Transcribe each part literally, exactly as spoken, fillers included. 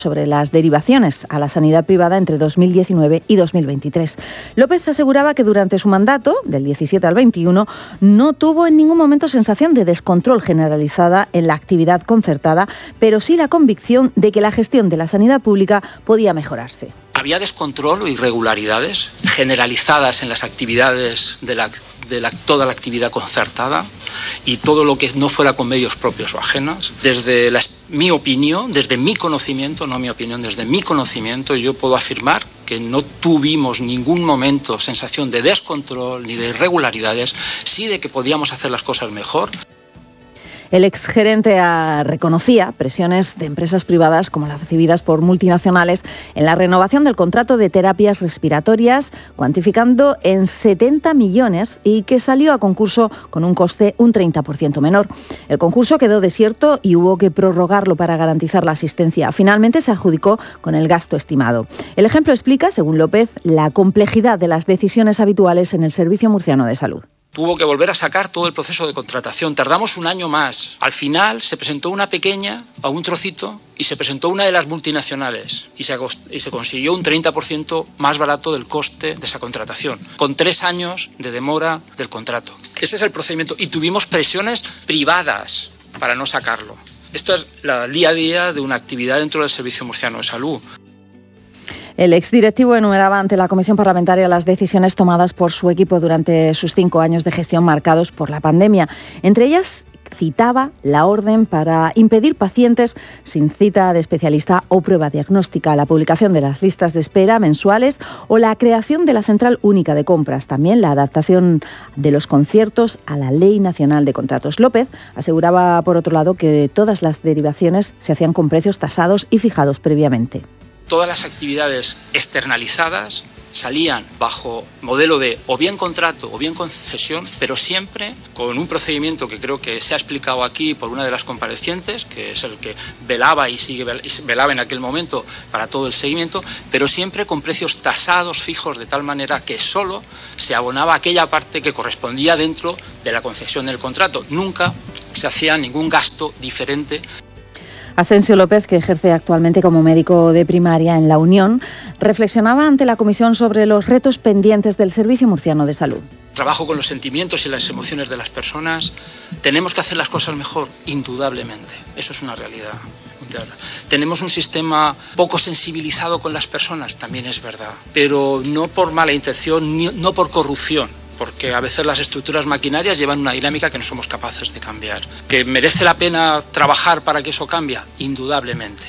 sobre las derivaciones a la sanidad privada entre dos mil diecinueve y dos mil veintitrés. López aseguraba que durante su mandato, del diecisiete al veintiuno, no tuvo en ningún momento sensación de descontrol generalizada en la actividad concertada, pero sí la convicción de que la gestión de la sanidad pública podía mejorarse. Había descontrol o irregularidades generalizadas en las actividades de, la, de la, toda la actividad concertada y todo lo que no fuera con medios propios o ajenos. Desde la, mi opinión, desde mi conocimiento, no mi opinión, desde mi conocimiento, yo puedo afirmar que no tuvimos ningún momento sensación de descontrol ni de irregularidades, sí de que podíamos hacer las cosas mejor. El exgerente reconocía presiones de empresas privadas como las recibidas por multinacionales en la renovación del contrato de terapias respiratorias, cuantificando en setenta millones y que salió a concurso con un coste un treinta por ciento menor. El concurso quedó desierto y hubo que prorrogarlo para garantizar la asistencia. Finalmente se adjudicó con el gasto estimado. El ejemplo explica, según López, la complejidad de las decisiones habituales en el Servicio Murciano de Salud. Tuvo que volver a sacar todo el proceso de contratación. Tardamos un año más. Al final se presentó una pequeña, a un trocito, y se presentó una de las multinacionales. Y se, y se consiguió un treinta por ciento más barato del coste de esa contratación, con tres años de demora del contrato. Ese es el procedimiento. Y tuvimos presiones privadas para no sacarlo. Esto es el día a día de una actividad dentro del Servicio Murciano de Salud. El exdirectivo enumeraba ante la Comisión Parlamentaria las decisiones tomadas por su equipo durante sus cinco años de gestión marcados por la pandemia. Entre ellas citaba la orden para impedir pacientes sin cita de especialista o prueba diagnóstica, la publicación de las listas de espera mensuales o la creación de la Central Única de Compras. También la adaptación de los conciertos a la Ley Nacional de Contratos. López aseguraba, por otro lado, que todas las derivaciones se hacían con precios tasados y fijados previamente. Todas las actividades externalizadas salían bajo modelo de o bien contrato o bien concesión, pero siempre con un procedimiento que creo que se ha explicado aquí por una de las comparecientes, que es el que velaba y sigue velaba en aquel momento para todo el seguimiento, pero siempre con precios tasados fijos, de tal manera que solo se abonaba aquella parte que correspondía dentro de la concesión del contrato. Nunca se hacía ningún gasto diferente. Asensio López, que ejerce actualmente como médico de primaria en La Unión, reflexionaba ante la comisión sobre los retos pendientes del Servicio Murciano de Salud. Trabajo con los sentimientos y las emociones de las personas. Tenemos que hacer las cosas mejor, indudablemente. Eso es una realidad. Tenemos un sistema poco sensibilizado con las personas, también es verdad, pero no por mala intención, ni, no por corrupción, porque a veces las estructuras maquinarias llevan una dinámica que no somos capaces de cambiar. ¿Que merece la pena trabajar para que eso cambie? Indudablemente.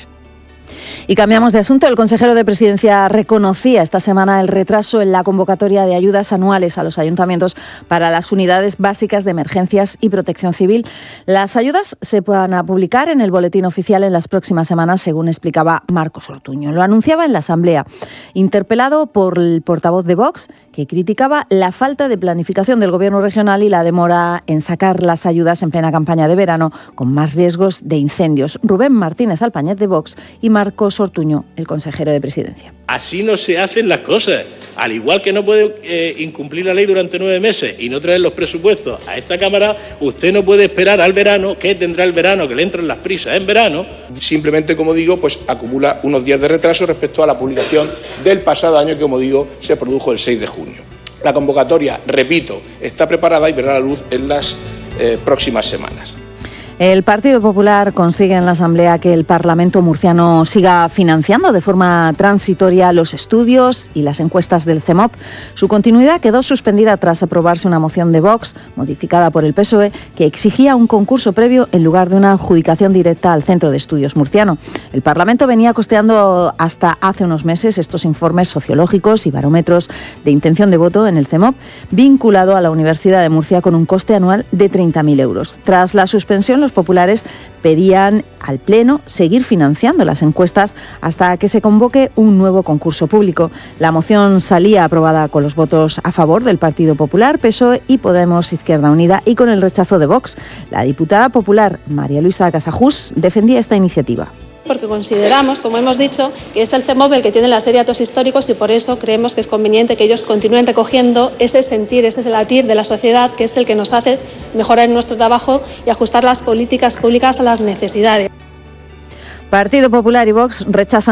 Y cambiamos de asunto. El consejero de Presidencia reconocía esta semana el retraso en la convocatoria de ayudas anuales a los ayuntamientos para las unidades básicas de emergencias y protección civil. Las ayudas se van a publicar en el boletín oficial en las próximas semanas, según explicaba Marcos Ortuño. Lo anunciaba en la Asamblea, interpelado por el portavoz de Vox, que criticaba la falta de planificación del Gobierno regional y la demora en sacar las ayudas en plena campaña de verano, con más riesgos de incendios. Rubén Martínez Alpañez, de Vox, y Marcos Ortuño, el consejero de Presidencia. Así no se hacen las cosas. Al igual que no puede eh, incumplir la ley durante nueve meses y no traer los presupuestos a esta Cámara, usted no puede esperar al verano. ¿Qué tendrá el verano? Que le entran las prisas en verano. Simplemente, como digo, pues acumula unos días de retraso respecto a la publicación del pasado año, que, como digo, se produjo el seis de junio. La convocatoria, repito, está preparada y verá la luz en las eh, próximas semanas. El Partido Popular consigue en la Asamblea que el Parlamento murciano siga financiando de forma transitoria los estudios y las encuestas del C E M O P. Su continuidad quedó suspendida tras aprobarse una moción de Vox, modificada por el P S O E, que exigía un concurso previo en lugar de una adjudicación directa al Centro de Estudios Murciano. El Parlamento venía costeando hasta hace unos meses estos informes sociológicos y barómetros de intención de voto en el C E M O P, vinculado a la Universidad de Murcia con un coste anual de treinta mil euros. Tras la suspensión, los populares pedían al Pleno seguir financiando las encuestas hasta que se convoque un nuevo concurso público. La moción salía aprobada con los votos a favor del Partido Popular, P S O E y Podemos Izquierda Unida, y con el rechazo de Vox. La diputada popular María Luisa Casajús defendía esta iniciativa. Porque consideramos, como hemos dicho, que es el C E M O P el que tiene la serie de datos históricos y por eso creemos que es conveniente que ellos continúen recogiendo ese sentir, ese latir de la sociedad, que es el que nos hace mejorar nuestro trabajo y ajustar las políticas públicas a las necesidades. Partido Popular y Vox rechazan